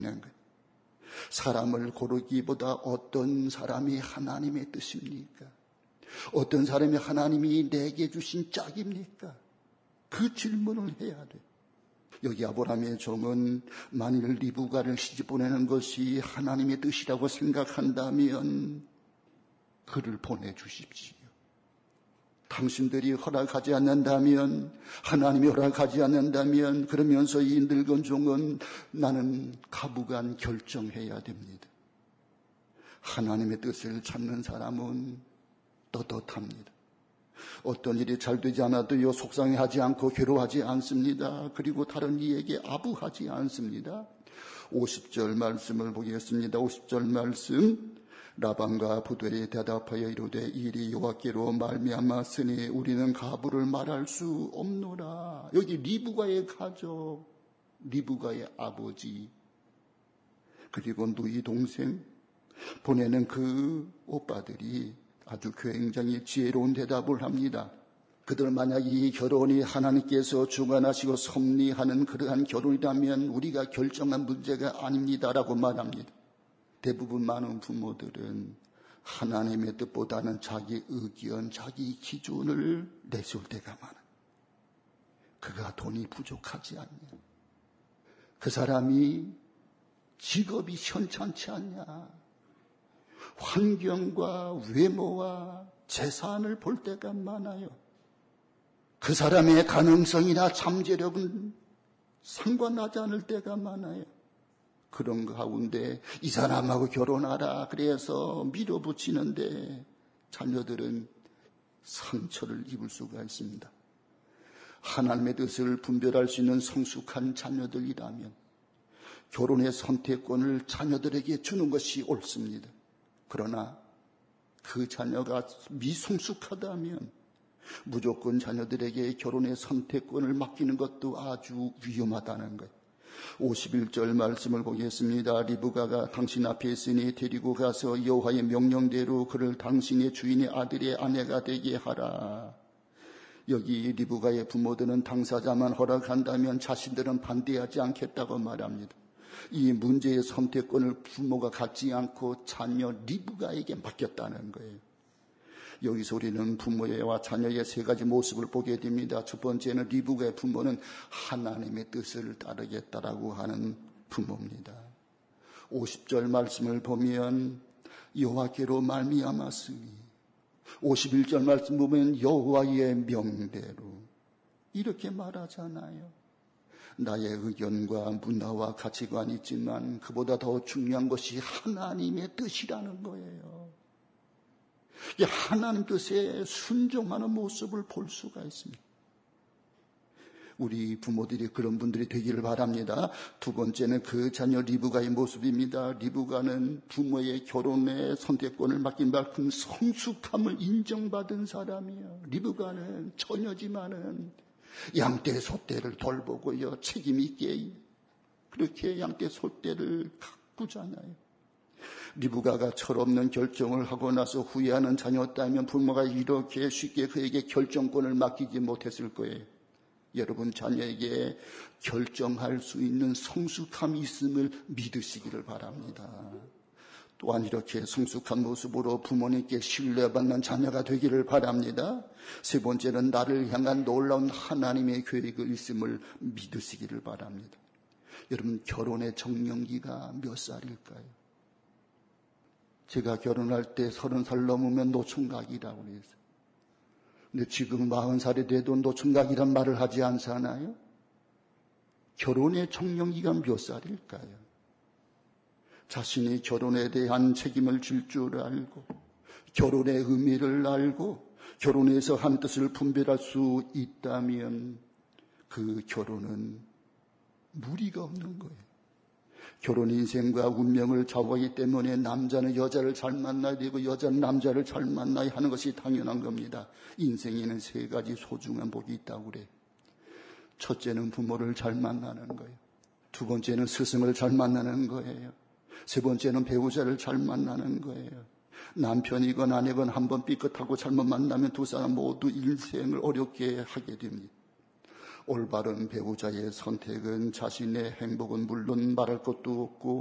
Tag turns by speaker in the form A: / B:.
A: 거예요. 사람을 고르기보다 어떤 사람이 하나님의 뜻입니까? 어떤 사람이 하나님이 내게 주신 짝입니까? 그 질문을 해야 돼. 여기 아브라함의 종은 만일 리브가를 시집보내는 것이 하나님의 뜻이라고 생각한다면 그를 보내주십시오. 당신들이 허락하지 않는다면, 하나님이 허락하지 않는다면, 그러면서 이 늙은 종은 나는 가부간 결정해야 됩니다. 하나님의 뜻을 찾는 사람은 떳떳합니다. 어떤 일이 잘 되지 않아도요, 속상해하지 않고 괴로워하지 않습니다. 그리고 다른 이에게 아부하지 않습니다. 50절 말씀을 보겠습니다. 50절 말씀. 라반과 부들이 대답하여 이르되 이 일이 여호와께로 말미암았으니 우리는 가부를 말할 수 없노라. 여기 리브가의 가족, 리브가의 아버지, 그리고 누이 동생 보내는 그 오빠들이 아주 굉장히 지혜로운 대답을 합니다. 그들 만약 이 결혼이 하나님께서 주관하시고 섭리하는 그러한 결혼이라면 우리가 결정한 문제가 아닙니다라고 말합니다. 대부분 많은 부모들은 하나님의 뜻보다는 자기 의견, 자기 기준을 내세울 때가 많아요. 그가 돈이 부족하지 않냐? 그 사람이 직업이 현찮지 않냐? 환경과 외모와 재산을 볼 때가 많아요. 그 사람의 가능성이나 잠재력은 상관하지 않을 때가 많아요. 그런 가운데 이 사람하고 결혼하라 그래서 밀어붙이는데 자녀들은 상처를 입을 수가 있습니다. 하나님의 뜻을 분별할 수 있는 성숙한 자녀들이라면 결혼의 선택권을 자녀들에게 주는 것이 옳습니다. 그러나 그 자녀가 미성숙하다면 무조건 자녀들에게 결혼의 선택권을 맡기는 것도 아주 위험하다는 거예요. 51절 말씀을 보겠습니다. 리브가가 당신 앞에 있으니 데리고 가서 여호와의 명령대로 그를 당신의 주인의 아들의 아내가 되게 하라. 여기 리브가의 부모들은 당사자만 허락한다면 자신들은 반대하지 않겠다고 말합니다. 이 문제의 선택권을 부모가 갖지 않고 자녀 리브가에게 맡겼다는 거예요. 여기서 우리는 부모와 자녀의 세 가지 모습을 보게 됩니다. 첫 번째는 리브가의 부모는 하나님의 뜻을 따르겠다라고 하는 부모입니다. 50절 말씀을 보면 여호와께로 말미암았으니, 51절 말씀 보면 여호와의 명대로 이렇게 말하잖아요. 나의 의견과 문화와 가치관이 있지만 그보다 더 중요한 것이 하나님의 뜻이라는 거예요. 하나님 뜻에 순종하는 모습을 볼 수가 있습니다. 우리 부모들이 그런 분들이 되기를 바랍니다. 두 번째는 그 자녀 리브가의 모습입니다. 리브가는 부모의 결혼의 선택권을 맡긴 만큼 성숙함을 인정받은 사람이에요. 리브가는 처녀지만은 양떼 소떼를 돌보고요, 책임 있게 그렇게 양떼 소떼를 가꾸잖아요. 리브가가 철없는 결정을 하고 나서 후회하는 자녀였다면 부모가 이렇게 쉽게 그에게 결정권을 맡기지 못했을 거예요. 여러분, 자녀에게 결정할 수 있는 성숙함이 있음을 믿으시기를 바랍니다. 또한 이렇게 성숙한 모습으로 부모님께 신뢰받는 자녀가 되기를 바랍니다. 세 번째는 나를 향한 놀라운 하나님의 계획이 있음을 믿으시기를 바랍니다. 여러분, 결혼의 적령기가 몇 살일까요? 제가 결혼할 때 30살 넘으면 노총각이라고 그랬어요. 근데 지금 40살이 돼도 노총각이란 말을 하지 않잖아요. 결혼의 적령기가 몇 살일까요? 자신이 결혼에 대한 책임을 질 줄 알고, 결혼의 의미를 알고, 결혼에서 한 뜻을 분별할 수 있다면 그 결혼은 무리가 없는 거예요. 결혼 인생과 운명을 좌우하기 때문에 남자는 여자를 잘 만나야 되고 여자는 남자를 잘 만나야 하는 것이 당연한 겁니다. 인생에는 세 가지 소중한 복이 있다고 그래요. 첫째는 부모를 잘 만나는 거예요. 두 번째는 스승을 잘 만나는 거예요. 세 번째는 배우자를 잘 만나는 거예요. 남편이건 아내건 한번 삐끗하고 잘못 만나면 두 사람 모두 인생을 어렵게 하게 됩니다. 올바른 배우자의 선택은 자신의 행복은 물론 말할 것도 없고